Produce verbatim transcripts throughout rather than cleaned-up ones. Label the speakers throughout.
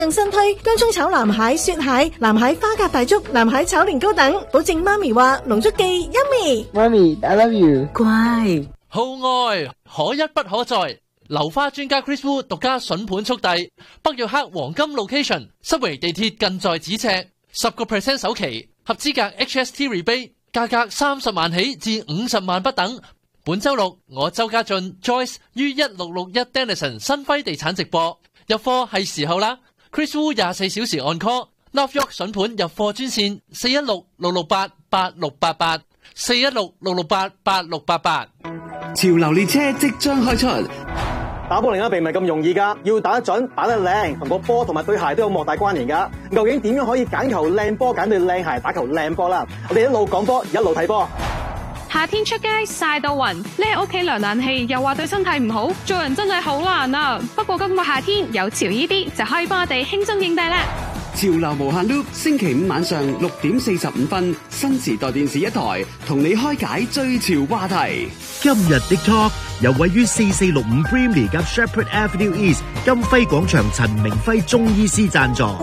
Speaker 1: 更新推薑蔥炒藍蟹、雪蟹、藍蟹花甲大粥、藍蟹炒年糕等，保證媽咪話濃粥記 yummy。
Speaker 2: 媽咪 I love you。
Speaker 3: 乖，
Speaker 4: 號外可一不可再，流花專家 Chris Wu 獨家筍盤速遞，北約克黃金 location， 濕圍地鐵近在咫尺，十個 percent 首期，合資格 H S T rebate， 價格三十萬起至五十萬不等。本周六我周家俊 Joyce 於一六六一 Denison 新輝地產直播，入貨係時候啦。Chris Wu 廿四小時按 call，North York 筍盤入貨專線四一六六六八八六八八，四一六六六八八六八八。
Speaker 5: 潮流列車即將開出，
Speaker 6: 打保齡啊，並唔係咁容易噶，要打得準、打得靚，同個波同埋對鞋都有莫大關聯噶。究竟點樣可以揀球靚波、揀對靚鞋打球靚波啦？我哋一路講波，一路睇波。
Speaker 7: 夏天出街曬到暈，匿喺屋企涼冷氣又話對身體唔好，做人真係好難啊！不過今個夏天有潮依啲就可以幫我哋輕鬆應對啦。
Speaker 5: 潮流無限 loop， 星期五晚上六點四十五分，新時代電視一台同你開解最潮話題。
Speaker 8: 今日的 Talk 由位於四四六五 Brimley 及 Shepherd Avenue East 金輝廣場陳明輝中醫師贊助。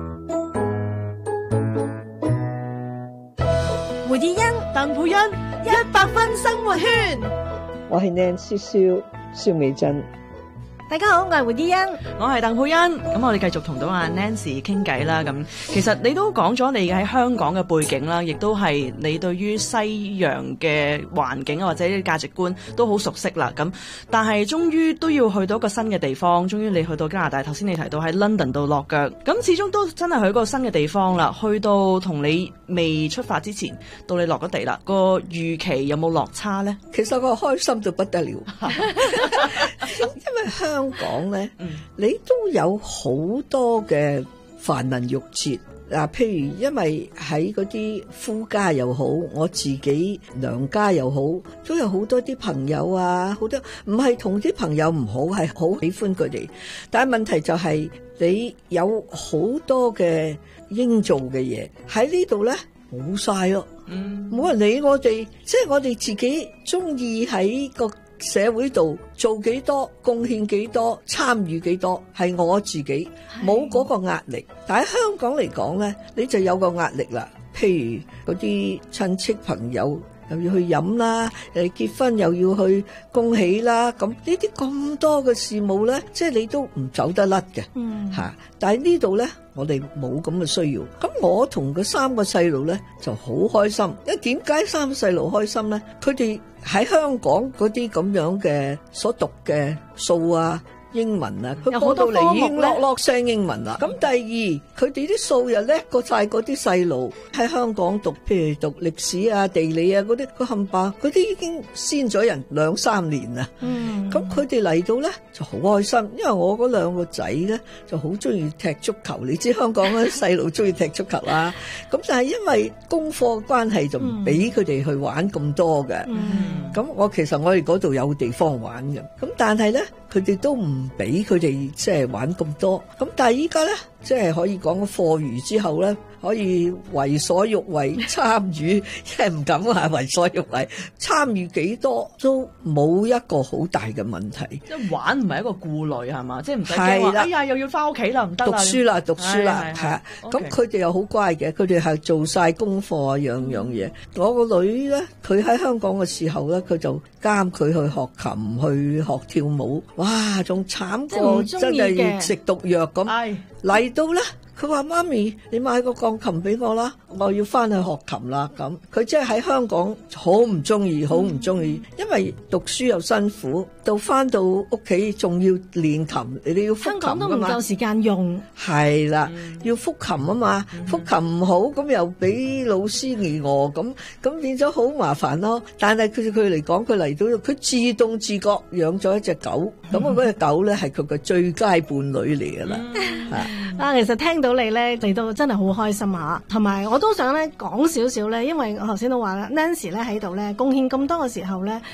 Speaker 1: 胡以欣、鄧佩欣，一百分生活圈。
Speaker 2: 我係 Nancy 蕭蕭美珍。
Speaker 1: 大家好，我係胡依欣，
Speaker 3: 我係鄧佩欣。咁我哋繼續同到阿 Nancy 傾偈啦。咁其實你都講咗你喺香港嘅背景啦，亦都係你對於西洋嘅環境或者啲價值觀都好熟悉啦。咁但係終於都要去到一個新嘅地方，終於你去到加拿大。頭先你提到喺 London 度落腳，咁始終都真係去一個新嘅地方啦。去到同你未出發之前，到你落咗地啦，個預期有冇落差呢？
Speaker 2: 其實我開心到不得了，因為香港咧，嗯、你都有好多嘅繁文縟節嗱，譬如因為喺嗰啲夫家又好，我自己娘家又好，都有好多啲朋友啊，好多唔係同啲朋友唔好，係好喜歡佢哋，但係問題就係你有好多嘅應做嘅嘢喺呢度咧，冇晒咯，冇人理我哋，即係我哋自己中意喺個社會度做幾多貢獻幾多參與幾多係我自己冇嗰個壓力，但喺香港嚟講咧，你就有個壓力啦。譬如嗰啲親戚朋友又要去飲啦，誒結婚又要去恭喜啦，咁呢啲咁多嘅事務咧，即係你都唔走得甩嘅，嗯吓。但係呢度咧，我哋冇咁嘅需要。咁我同嗰三個細路咧就好開心。因為點解三個細路開心咧？佢哋喺香港嗰啲咁樣嘅所讀嘅數啊、英文啊，佢過到嚟已經落落聲英文啦。咁第二，佢哋啲數又叻過晒嗰啲細路喺香港讀，譬如讀歷史啊、地理啊嗰啲，佢冚唪嗰啲已經先咗人兩三年啦。嗯，咁佢哋嚟到咧就好開心，因為我嗰兩個仔咧就好中意踢足球，你知香港嗰啲細路中意踢足球啦。咁但係因為功課關係就唔俾佢哋去玩咁多嘅。嗯，咁我其實我哋嗰度有地方玩嘅，咁但係咧佢哋都唔俾佢哋即係玩咁多，咁但係依家咧，即係可以講課餘之後咧，可以為所欲為參與，即係唔敢話為所欲為，參與幾多都冇一個好大嘅問題。
Speaker 3: 即係玩唔係一個顧慮係嘛？即係唔使驚話，哎呀又要翻屋企啦，唔得啦，
Speaker 2: 讀書啦，讀書啦，係啊。咁佢哋又好乖嘅，佢哋係做晒功課啊，樣樣嘢。我個女咧，佢喺香港嘅時候咧，佢就監佢去學琴，去學跳舞。哇，仲慘過真係食毒藥咁。嚟到咧，佢話媽咪，你買個鋼琴俾我啦，我要翻去學琴啦。咁佢即係喺香港好唔中意，好唔中意，因為讀書又辛苦，到翻到屋企仲要練琴，你哋要復琴噶嘛。香港都唔夠
Speaker 1: 時間用。
Speaker 2: 係啦，嗯、要復琴啊嘛，復琴唔好，咁又俾老師餓我，咁咁變咗好麻煩咯。但係佢佢嚟講，佢嚟到佢自動自覺養咗一隻狗，咁我嗰隻狗咧係佢嘅最佳伴侶嚟噶啦。
Speaker 1: 嗯、啊，其實聽到你咧嚟到真係好開心啊，同埋我都想咧講少少咧，因為我頭先都話啦 ，Nancy 咧喺度咧貢獻咁多嘅時候咧。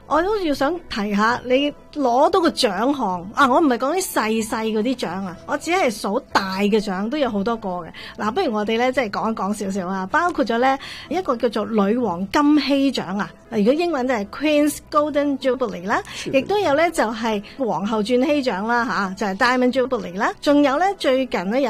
Speaker 1: 我都要想提下你攞到個獎項啊！我唔係講啲細細嗰啲獎啊，我只係數大嘅獎都有好多個嘅。嗱、啊，不如我哋咧即係講一講少少啊，包括咗咧一個叫做女王金禧獎啊，如果英文就係 Queen's Golden Jubilee 啦，亦都有咧就係皇后鑽禧獎啦吓，就係、是、Diamond Jubilee 啦，仲有咧最近咧有